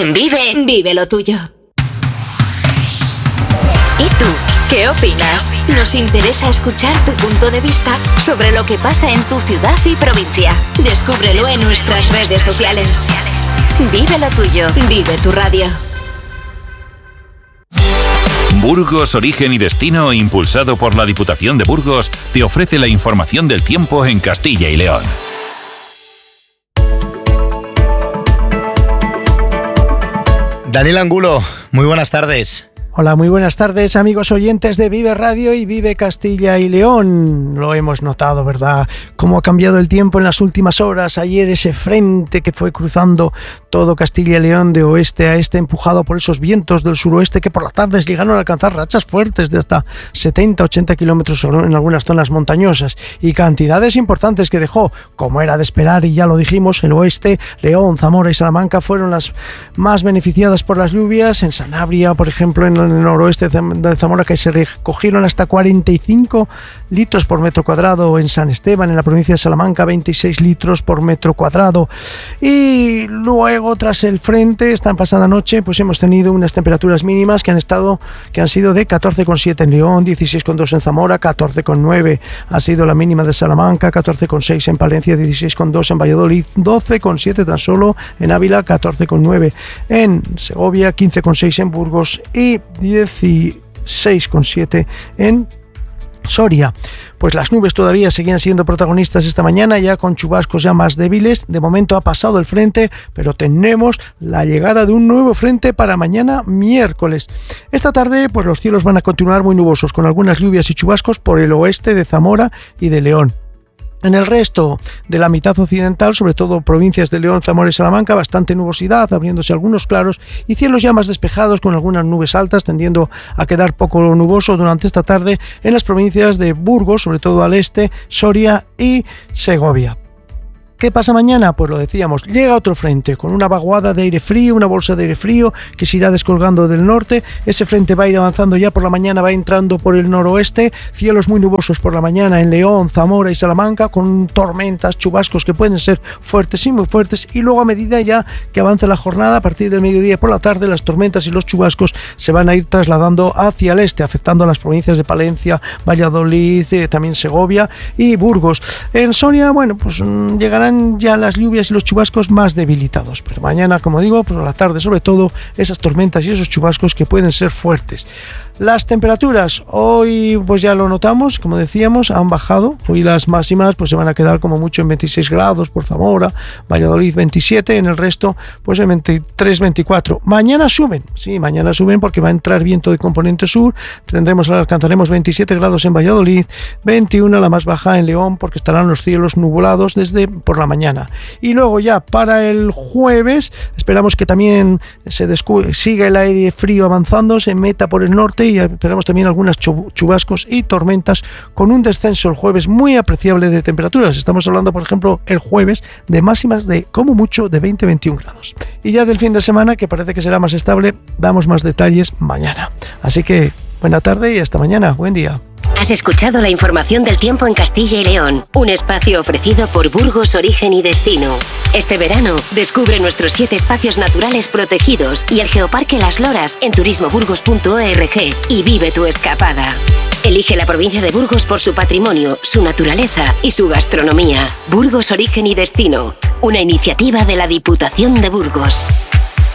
En Vive, vive lo tuyo. ¿Y tú? ¿Qué opinas? Nos interesa escuchar tu punto de vista sobre lo que pasa en tu ciudad y provincia. Descúbrelo en nuestras redes sociales. Vive lo tuyo, vive tu radio. Burgos, Origen y Destino, impulsado por la Diputación de Burgos, te ofrece la información del tiempo en Castilla y León. Daniel Angulo, muy buenas tardes. Hola, muy buenas tardes, amigos oyentes de Vive Radio y Vive Castilla y León. Lo hemos notado, ¿verdad? Cómo ha cambiado el tiempo en las últimas horas. Ayer ese frente que fue cruzando todo Castilla y León de oeste a este, empujado por esos vientos del suroeste que por las tardes llegaron a alcanzar rachas fuertes de hasta 70-80 kilómetros en algunas zonas montañosas y cantidades importantes que dejó, como era de esperar, y ya lo dijimos, el oeste, León, Zamora y Salamanca fueron las más beneficiadas por las lluvias. En Sanabria, por ejemplo, en el noroeste de Zamora, que se recogieron hasta 45 litros por metro cuadrado. En San Esteban, en la provincia de Salamanca, 26 litros por metro cuadrado. Y luego, tras el frente, esta pasada noche, pues hemos tenido unas temperaturas mínimas que han sido de 14,7 en León, 16,2 en Zamora, 14,9 ha sido la mínima de Salamanca, 14,6 en Palencia, 16,2 en Valladolid, 12,7 tan solo en Ávila, 14,9 en Segovia, 15,6 en Burgos y 16,7 en Soria. Pues las nubes todavía seguían siendo protagonistas esta mañana, ya con chubascos ya más débiles. De momento ha pasado el frente, pero tenemos la llegada de un nuevo frente para mañana miércoles. Esta tarde, pues los cielos van a continuar muy nubosos, con algunas lluvias y chubascos por el oeste de Zamora y de León. En el resto de la mitad occidental, sobre todo provincias de León, Zamora y Salamanca, bastante nubosidad, abriéndose algunos claros y cielos ya más despejados con algunas nubes altas, tendiendo a quedar poco nuboso durante esta tarde en las provincias de Burgos, sobre todo al este, Soria y Segovia. ¿Qué pasa mañana? Pues lo decíamos, llega otro frente con una vaguada de aire frío, una bolsa de aire frío que se irá descolgando del norte. Ese frente va a ir avanzando ya por la mañana, va entrando por el noroeste, cielos muy nubosos por la mañana en León, Zamora y Salamanca, con tormentas, chubascos que pueden ser fuertes y muy fuertes, y luego a medida ya que avanza la jornada, a partir del mediodía y por la tarde, las tormentas y los chubascos se van a ir trasladando hacia el este, afectando a las provincias de Palencia, Valladolid, también Segovia y Burgos. En Soria, bueno, pues llegarán ya las lluvias y los chubascos más debilitados, pero mañana, como digo, por la tarde sobre todo, esas tormentas y esos chubascos que pueden ser fuertes. Las temperaturas hoy, pues ya lo notamos, como decíamos, han bajado. Hoy las máximas pues se van a quedar como mucho en 26 grados por Zamora, Valladolid 27, en el resto pues en 23, 24. Mañana suben, sí, mañana suben porque va a entrar viento de componente sur. Alcanzaremos 27 grados en Valladolid, 21 la más baja en León, porque estarán los cielos nublados desde por la mañana. Y luego ya para el jueves esperamos que también siga el aire frío avanzando, se meta por el norte, y esperamos también algunas chubascos y tormentas, con un descenso el jueves muy apreciable de temperaturas. Estamos hablando, por ejemplo, el jueves de máximas de como mucho de 20-21 grados. Y ya del fin de semana, que parece que será más estable, damos más detalles mañana. Así que buena tarde y hasta mañana. Buen día. Has escuchado la información del tiempo en Castilla y León, un espacio ofrecido por Burgos, Origen y Destino. Este verano, descubre nuestros 7 espacios naturales protegidos y el Geoparque Las Loras en turismoburgos.org y vive tu escapada. Elige la provincia de Burgos por su patrimonio, su naturaleza y su gastronomía. Burgos, Origen y Destino, una iniciativa de la Diputación de Burgos.